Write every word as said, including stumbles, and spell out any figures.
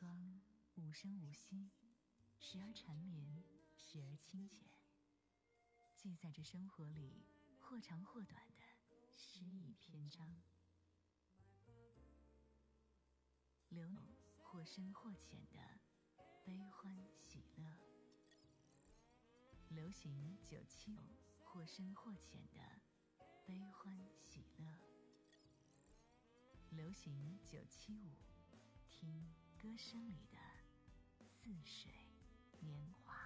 光无声无息，时而缠绵，时而清浅，记载着生活里或长或短的诗意篇章。流露或深或浅的悲欢喜乐。流行九七五，或深或浅的悲欢喜乐。流行九七五，听歌声里的似水年华。